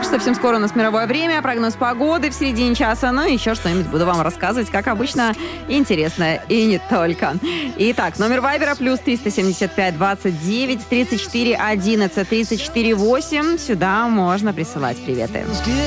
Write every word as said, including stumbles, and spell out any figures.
Также совсем скоро у нас мировое время, прогноз погоды в середине часа, ну и еще что-нибудь буду вам рассказывать, как обычно, интересное и не только. Итак, номер вайбера плюс триста семьдесят пять двадцать девять тридцать четыре одиннадцать тридцать четыре восемь. Сюда можно присылать приветы.